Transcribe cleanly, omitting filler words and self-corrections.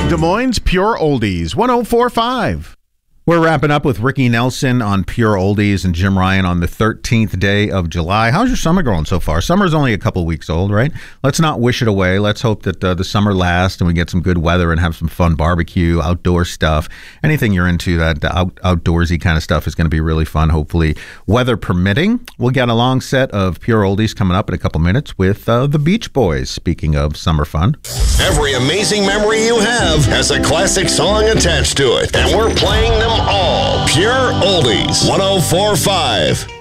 Des Moines Pure Oldies, 104.5. We're wrapping up with Ricky Nelson on Pure Oldies and Jim Ryan on the 13th day of July. How's your summer going so far? Summer's only a couple weeks old, right? Let's not wish it away. Let's hope that the summer lasts and we get some good weather and have some fun barbecue, outdoor stuff. Anything you're into, that outdoorsy kind of stuff is going to be really fun, hopefully, weather permitting. We'll get a long set of Pure Oldies coming up in a couple minutes with the Beach Boys, speaking of summer fun. Every amazing memory you have has a classic song attached to it, and we're playing them all. Pure Oldies, 104.5.